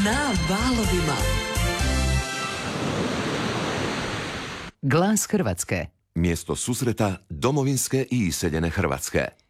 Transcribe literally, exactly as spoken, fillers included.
Na valovima. Glas Hrvatske. Mjesto susreta domovinske i iseljene Hrvatske.